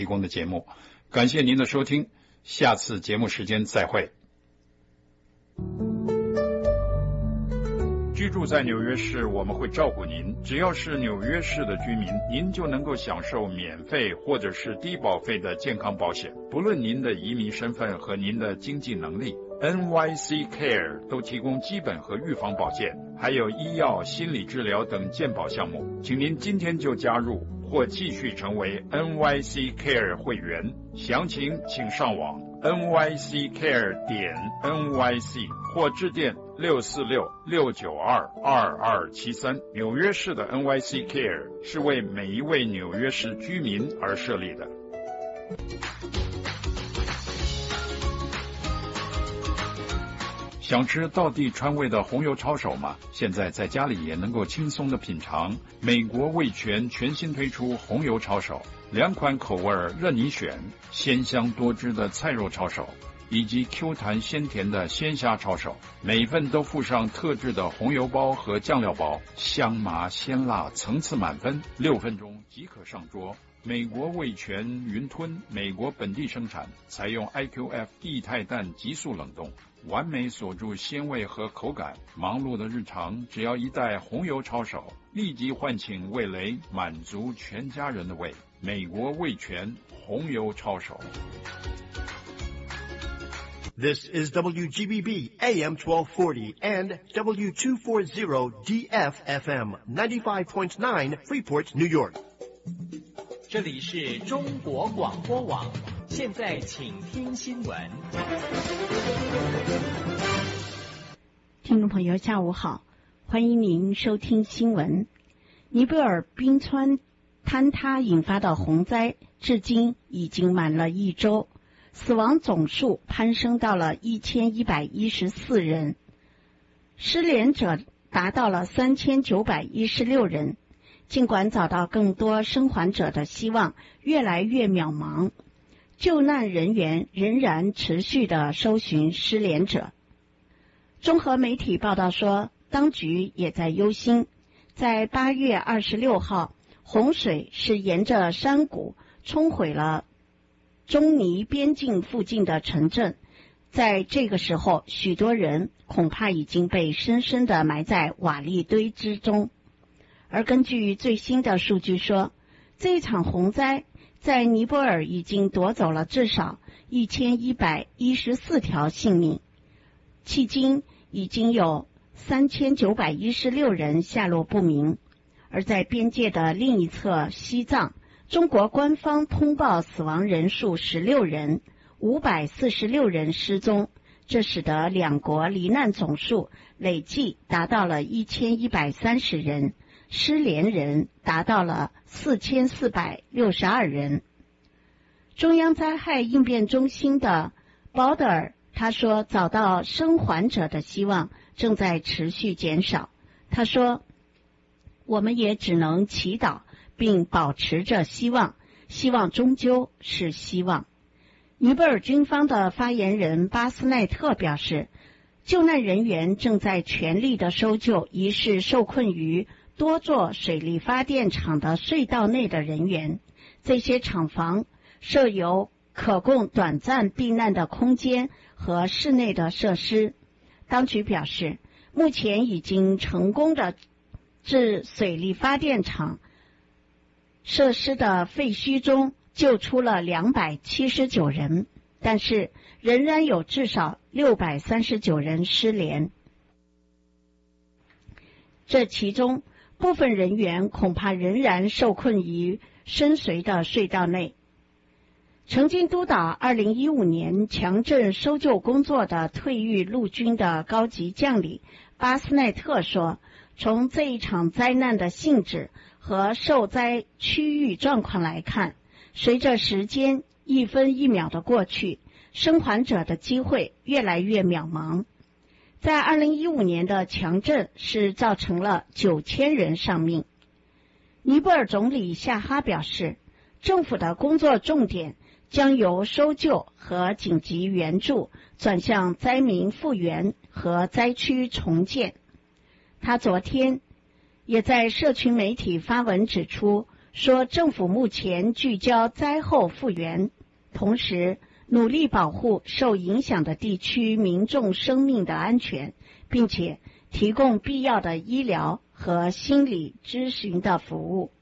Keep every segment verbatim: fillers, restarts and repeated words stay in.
提供的节目。感谢您的收听，下次节目时间再会。居住在纽约市，我们会照顾您。只要是纽约市的居民，您就能够享受免费或者是低保费的健康保险，不论您的移民身份和您的经济能力。N Y C Care 都提供基本和预防保健，还有医药、心理治疗等健保项目。请您今天就加入或继续成为 N Y C Care 会员。详情请上网 N Y C Care 点 N Y C 或致电六四六六九二二二七三。纽约市的 N Y C Care 是为每一位纽约市居民而设立的。想吃道地川味的红油抄手吗？现在在家里也能够轻松的品尝。美国味全全新推出红油抄手，两款口味任你选，鲜香多汁的菜肉抄手以及 Q 弹鲜甜的鲜虾抄手，每份都附上特制的红油包和酱料包，香麻鲜辣层次满分，六分钟即可上桌。美国味全云吞，美国本地生产，采用 I Q F 液态氮急速冷冻，完美锁住鲜味和口感。忙碌的日常，只要一袋红油抄手，立即唤醒味蕾，满足全家人的胃。美国味全红油抄手。 This is W G B B A M twelve forty and W two forty D F F M ninety-five point nine Freeport, New York。 这里是中国广播网，现在请听新闻。 听众朋友下午好，欢迎您收听新闻。尼泊尔冰川坍塌引发的洪灾至今已经满了一周，死亡总数攀升到了一千一百一十四人，失联者达到了三千九百一十六人。尽管找到更多生还者的希望越来越渺茫，救难人员仍然持续地搜寻失联者。综合媒体报道说，当局也在忧心，在八月二十六号，洪水是沿着山谷冲毁了中尼边境附近的城镇，在这个时候，许多人恐怕已经被深深地埋在瓦砾堆之中。而根据最新的数据说，这场洪灾在尼泊尔已经夺走了至少一千一百一十四条性命，迄今已经有三千九百一十六人下落不明。而在边界的另一侧西藏，中国官方通报死亡人数十六人，五百四十六人失踪，这使得两国罹难总数累计达到了一千一百三十人，失联人达到了四千四百六十二人。中央灾害应变中心的鲍德尔他说，找到生还者的希望正在持续减少。他说，我们也只能祈祷并保持着希望，希望终究是希望。尼泊尔军方的发言人巴斯奈特表示，救难人员正在全力地搜救疑似受困于多座水力发电厂的隧道内的人员，这些厂房设有可供短暂避难的空间和室内的设施。当局表示，目前已经成功的自水力发电厂设施的废墟中救出了两百七十九人，但是仍然有至少六百三十九人失联。这其中部分人员恐怕仍然受困于深邃的隧道内。曾经督导二零一五年强震搜救工作的退役陆军的高级将领巴斯奈特说，从这一场灾难的性质和受灾区域状况来看，随着时间一分一秒的过去，生还者的机会越来越渺茫。在二零一五年的强震是造成了九千人丧命。尼泊尔总理夏哈表示，政府的工作重点将由搜救和紧急援助转向灾民复原和灾区重建。他昨天也在社群媒体发文指出， 说政府目前聚焦灾后复原，同时努力保护受影响的地区民众生命的安全，并且提供必要的医疗和心理咨询的服务。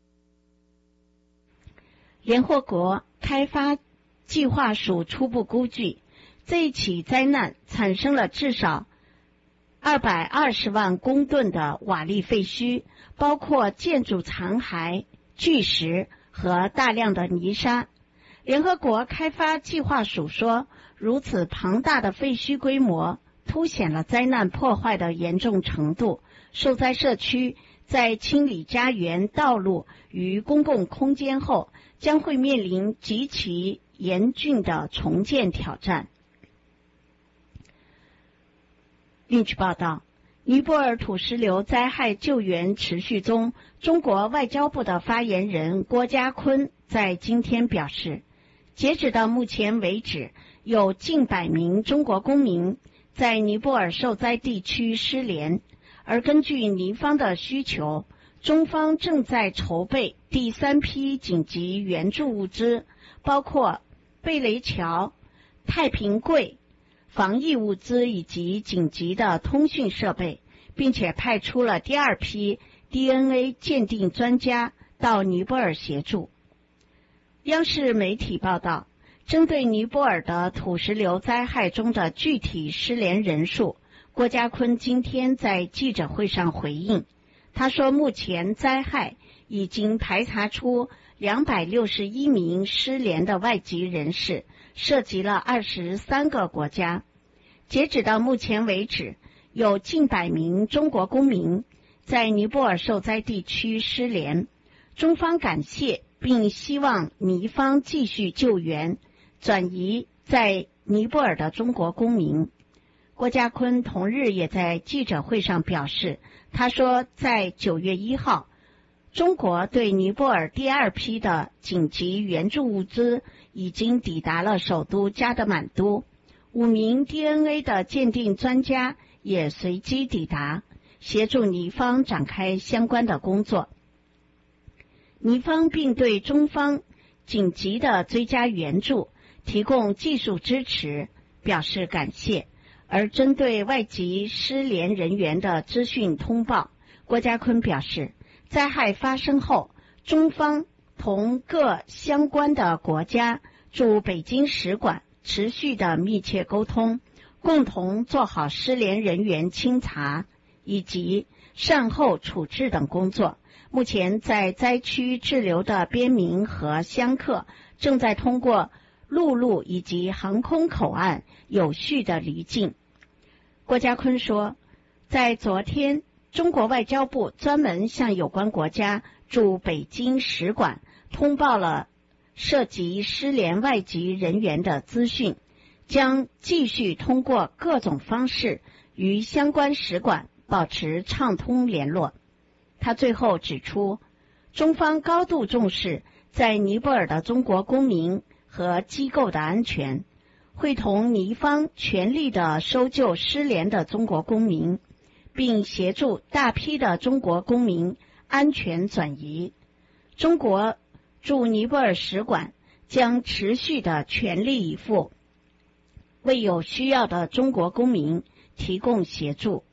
联合国开发计划署初步估计，这一起灾难产生了至少二百二十万公吨的瓦砾废墟，包括建筑残骸、巨石和大量的泥沙。联合国开发计划署说，如此庞大的废墟规模凸显了灾难破坏的严重程度，受灾社区在清理家园、道路与公共空间后，将会面临极其严峻的重建挑战。另据报道，尼泊尔土石流灾害救援持续中，中国外交部的发言人郭家坤在今天表示，截止到目前为止，有近百名中国公民在尼泊尔受灾地区失联，而根据尼方的需求，中方正在筹备第三批紧急援助物资，包括贝雷桥、太平柜、防疫物资以及紧急的通讯设备，并且派出了第二批 D N A 鉴定专家到尼泊尔协助。央视媒体报道，针对尼泊尔的土石流灾害中的具体失联人数，郭家坤今天在记者会上回应，他说目前灾害已经排查出两百六十一名失联的外籍人士，涉及了二十三个国家。截止到目前为止，有近百名中国公民在尼泊尔受灾地区失联。中方感谢并希望尼方继续救援转移在尼泊尔的中国公民。郭家坤同日也在记者会上表示，他说在九月一号，中国对尼泊尔第二批的紧急援助物资已经抵达了首都加德满都，五名 D N A 的鉴定专家也随机抵达，协助尼方展开相关的工作。尼方并对中方紧急的追加援助提供技术支持表示感谢。而针对外籍失联人员的资讯通报，郭家坤表示，灾害发生后，中方同各相关的国家驻北京使馆持续的密切沟通，共同做好失联人员清查以及善后处置等工作。目前在灾区滞留的边民和香客正在通过陆路以及航空口岸有序的离境。郭家坤说，在昨天，中国外交部专门向有关国家驻北京使馆通报了涉及失联外籍人员的资讯，将继续通过各种方式与相关使馆保持畅通联络。他最后指出，中方高度重视在尼泊尔的中国公民和机构的安全，会同尼方全力的搜救失联的中国公民，并协助大批的中国公民安全转移。中国驻尼泊尔使馆将持续的全力以赴，为有需要的中国公民提供协助。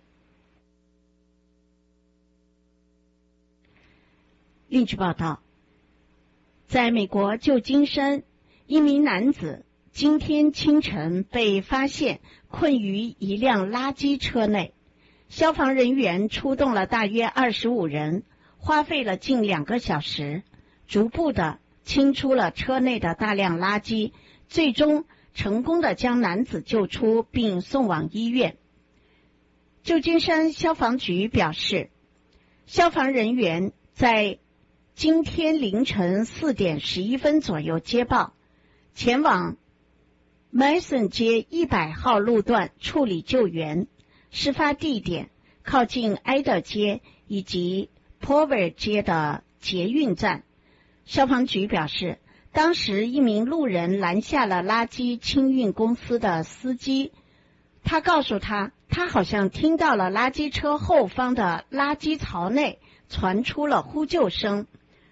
另据报道，在美国旧金山，一名男子今天清晨被发现困于一辆垃圾车内，消防人员出动了大约二十五人，花费了近两个小时，逐步的清出了车内的大量垃圾，最终成功的将男子救出并送往医院。旧金山消防局表示，消防人员在今天凌晨四点十一分左右接报，前往 Mason 街一百号路段处理救援。事发地点靠近埃德街以及 Power 街的捷运站。消防局表示，当时一名路人拦下了垃圾清运公司的司机，他告诉他，他好像听到了垃圾车后方的垃圾槽内传出了呼救声。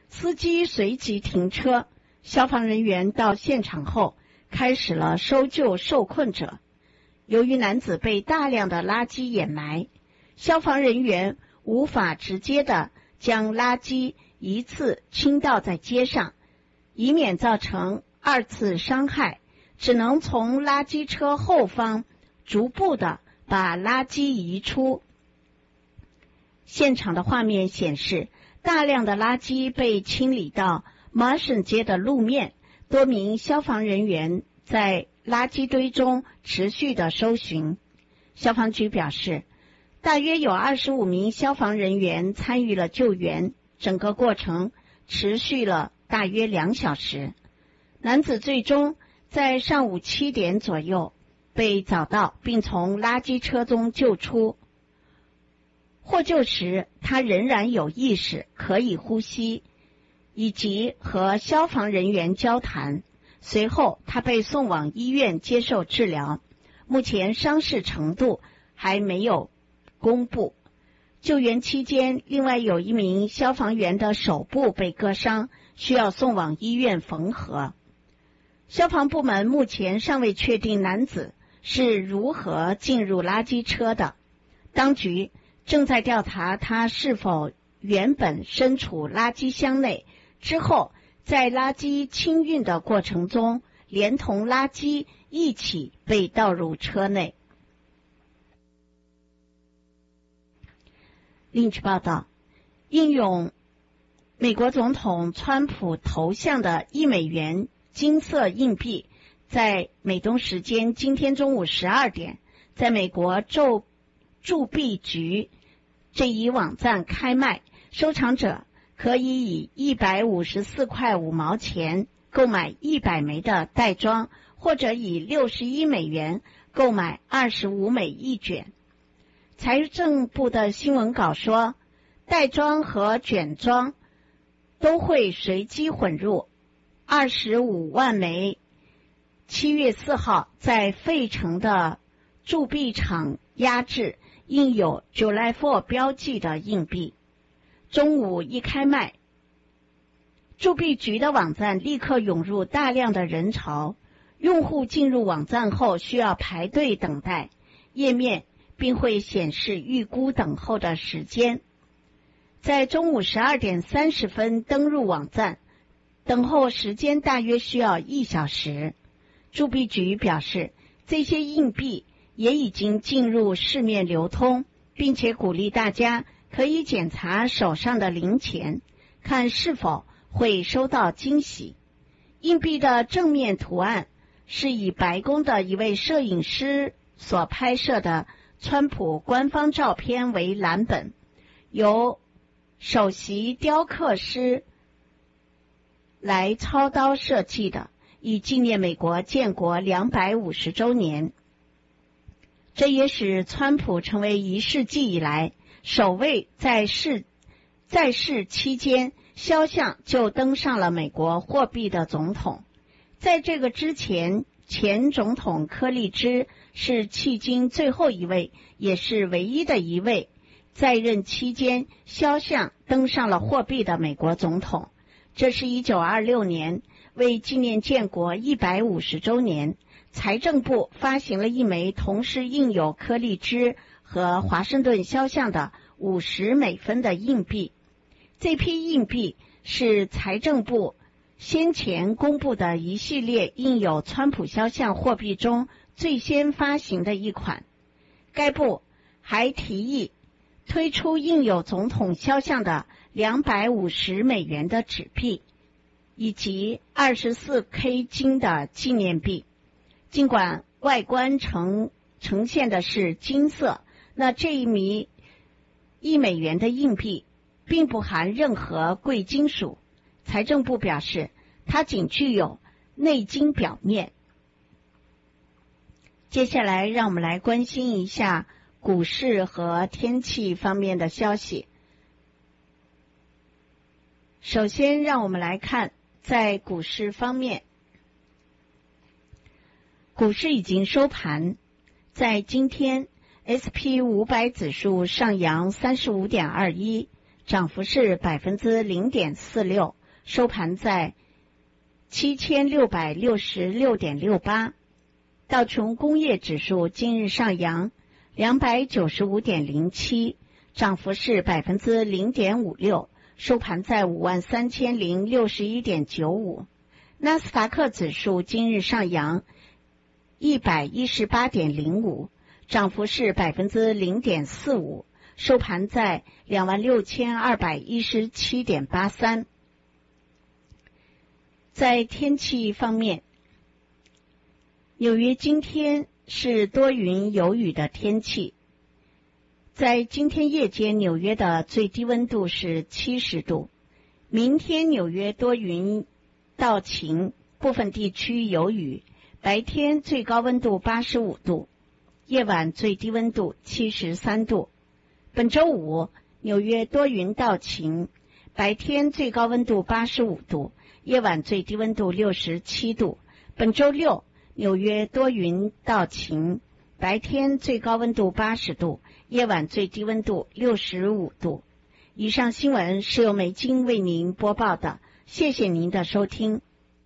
司机随即停车，消防人员到现场后开始了搜救受困者。由于男子被大量的垃圾掩埋，消防人员无法直接的将垃圾一次倾倒在街上，以免造成二次伤害，只能从垃圾车后方逐步的把垃圾移出。现场的画面显示，大量的垃圾被清理到 Marshall 街的路面，多名消防人员在垃圾堆中持续的搜寻。消防局表示，大约有二十五名消防人员参与了救援，整个过程持续了大约两小时。男子最终在上午七点左右被找到，并从垃圾车中救出。获救时，他仍然有意识，可以呼吸，以及和消防人员交谈。随后，他被送往医院接受治疗，目前伤势程度还没有公布。救援期间，另外有一名消防员的手部被割伤，需要送往医院缝合。消防部门目前尚未确定男子是如何进入垃圾车的，当局正在调查他是否原本身处垃圾箱内，之后在垃圾清运的过程中连同垃圾一起被倒入车内。另据报道，印有美国总统川普头像的一美元金色硬币在美东时间今天中午十二点在美国铸铸币局这一网站开卖，收藏者可以以一百五十四块五毛钱购买一百枚的袋装，或者以六十一美元购买二十五枚一卷。财政部的新闻稿说，袋装和卷装都会随机混入。二十五万枚七月四号在费城的铸币厂压制印有 July fourth 标记的硬币。中午一开卖，铸币局的网站立刻涌入大量的人潮，用户进入网站后需要排队等待，页面并会显示预估等候的时间。在中午十二点三十分登入网站，等候时间大约需要一小时。铸币局表示，这些硬币也已经进入市面流通，并且鼓励大家可以检查手上的零钱，看是否会收到惊喜。硬币的正面图案是以白宫的一位摄影师所拍摄的川普官方照片为蓝本，由首席雕刻师来操刀设计的，以纪念美国建国两百五十周年。这也使川普成为一世纪以来首位在世在世期间肖像就登上了美国货币的总统。在这个之前，前总统柯立芝是迄今最后一位，也是唯一的一位在任期间肖像登上了货币的美国总统。这是一九二六年，为纪念建国一百五十周年，财政部发行了一枚同时印有柯立芝和华盛顿肖像的五十美分的硬币。这批硬币是财政部先前公布的一系列印有川普肖像货币中最先发行的一款。该部还提议推出印有总统肖像的两百五十美元的纸币，以及 二十四K 金的纪念币。尽管外观呈呈现的是金色，那这一枚一美元的硬币并不含任何贵金属。财政部表示，它仅具有内金表面。接下来让我们来关心一下股市和天气方面的消息。首先让我们来看在股市方面，股市已经收盘，在今天 S P 五百 指数上扬 三十五点二一， 涨幅是 百分之零点四六， 收盘在七千六百六十六点六八。道琼工业指数今日上扬两百九十五点零七，涨幅是百分之零点五六，收盘在五万三千零六十一点九五。纳斯达克指数今日上扬一百一十八点零五，涨幅是百分之零点四五，收盘在两万六千二百一十七点八三。在天气方面，纽约今天是多云有雨的天气。在今天夜间，纽约的最低温度是七十度。明天纽约多云到晴，部分地区有雨，白天最高温度八十五度，夜晚最低温度七十三度。本周五，纽约多云到晴，白天最高温度八十五度，夜晚最低温度六十七度。本周六，纽约多云到晴，白天最高温度八十度，夜晚最低温度六十五度。以上新闻是由美金为您播报的，谢谢您的收听。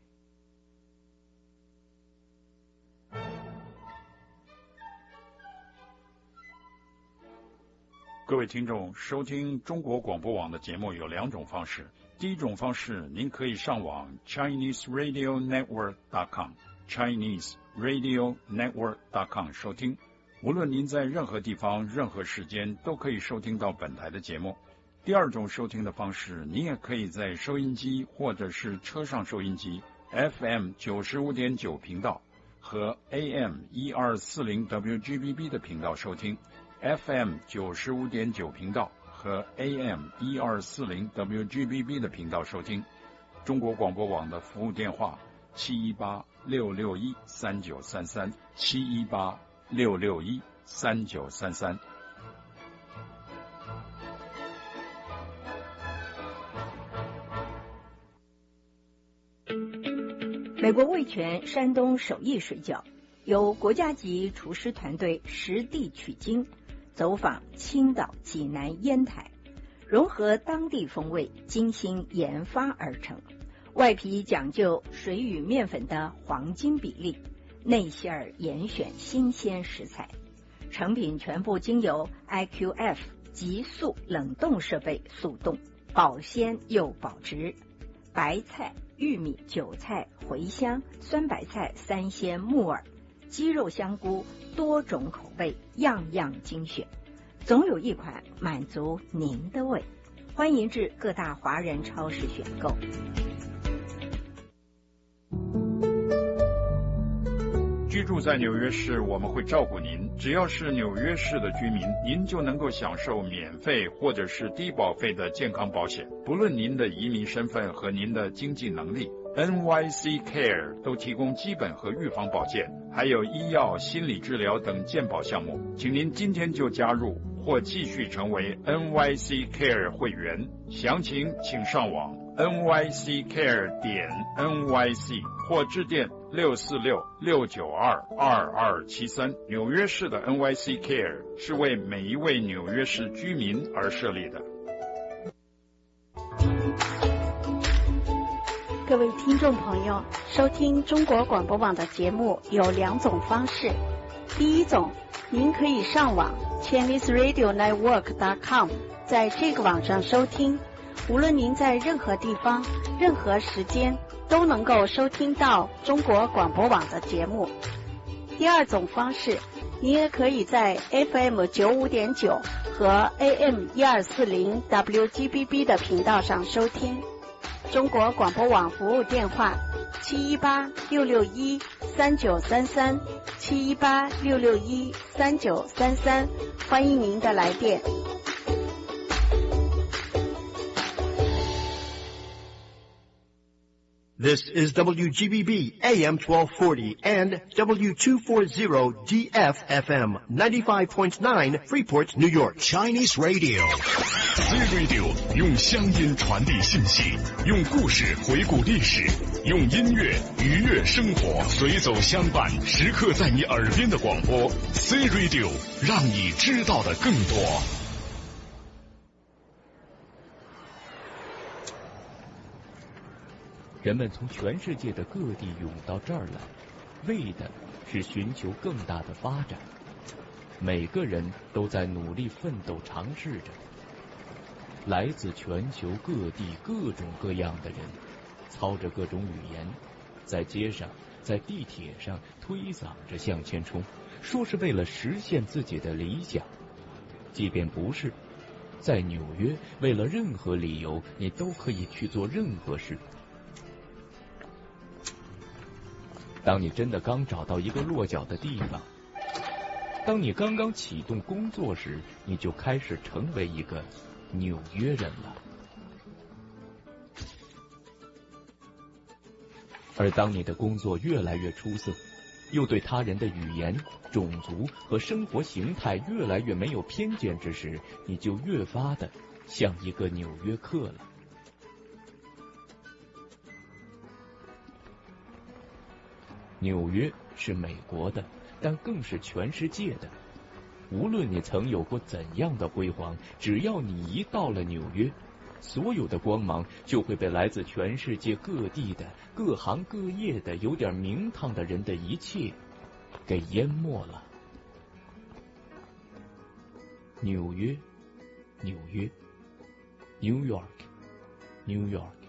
各位听众，收听中国广播网的节目有两种方式。第一种方式，您可以上网 Chinese Radio Network dot com Chinese Radio Network dot com 收听。无论您在任何地方、任何时间，都可以收听到本台的节目。第二种收听的方式，您也可以在收音机或者是车上收音机 F M 九十五点九 频道和 A M 一二四零 W G B B 的频道收听。F M 九十五点九 频道和 A M 一二四零 W G B B 的频道收听。中国广播网的服务电话七一八六六一三九三三七一八六六一三九三三。 美国味全山东手艺水饺由国家级厨师团队实地取经，走访青岛、济南、烟台，融合当地风味，精心研发而成。外皮讲究水与面粉的黄金比例，内馅儿严选新鲜食材，成品全部经由 I Q F 急速冷冻设备速冻，保鲜又保值。白菜、玉米、韭菜、茴香、酸白菜、三鲜、木耳、鸡肉、香菇，多种口味，样样精选，总有一款满足您的胃。欢迎至各大华人超市选购。 居住在纽约市，我们会照顾您。只要是纽约市的居民，您就能够享受免费或者是低保费的健康保险。不论您的移民身份和您的经济能力， N Y C Care 都提供基本和预防保健，还有医药、心理治疗等健保项目。请您今天就加入或继续成为 N Y C Care 会员。详情请上网 N Y C Care 点 N Y C 或致电六四六六九二二二七三。纽约市的 N Y C Care 是为每一位纽约市居民而设立的。 各位听众朋友，收听中国广播网的节目有两种方式。第一种，您可以上网 Chinese Radio Network dot com， 在这个网上收听，无论您在任何地方、任何时间都能够收听到中国广播网的节目。第二种方式，您也可以在 F M 九五点九和 A M 一二四零 W G B B 的频道上收听。中国广播网服务电话七一八六六一三九三三七一八六六一三九三三，欢迎您的来电。 This is W G B B A M twelve forty and W two forty D F F M ninety-five point nine Freeport, New York. Chinese Radio. C Radio 用乡音传递信息，用故事回顾历史，用音乐愉悦生活，随走相伴，时刻在你耳边的广播。C Radio 让你知道的更多。 人们从全世界的各地涌到这儿来，为的是寻求更大的发展。每个人都在努力奋斗，尝试着。来自全球各地各种各样的人，操着各种语言，在街上，在地铁上推搡着向前冲，说是为了实现自己的理想。即便不是，在纽约，为了任何理由，你都可以去做任何事。当你真的刚找到一个落脚的地方，当你刚刚启动工作时，你就开始成为一个纽约人了。而当你的工作越来越出色，又对他人的语言、种族和生活形态越来越没有偏见之时，你就越发的像一个纽约客了。纽约是美国的，但更是全世界的。无论你曾有过怎样的辉煌，只要你一到了纽约，所有的光芒就会被来自全世界各地的各行各业的有点名堂的人的一切给淹没了。纽约，纽约 ，New York，New York。